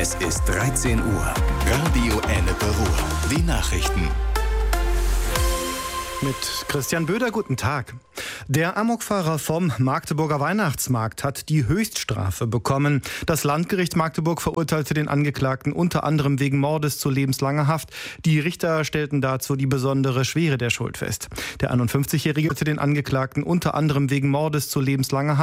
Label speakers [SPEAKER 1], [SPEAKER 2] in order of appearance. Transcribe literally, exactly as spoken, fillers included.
[SPEAKER 1] Es ist dreizehn Uhr. Radio Ennepe Ruhr. Die Nachrichten.
[SPEAKER 2] Mit Christian Böder, guten Tag. Der Amokfahrer vom Magdeburger Weihnachtsmarkt hat die Höchststrafe bekommen. Das Landgericht Magdeburg verurteilte den Angeklagten unter anderem wegen Mordes zu lebenslanger Haft. Die Richter stellten dazu die besondere Schwere der Schuld fest. Der einundfünfzigjährige verurteilte den Angeklagten unter anderem wegen Mordes zu lebenslanger Haft.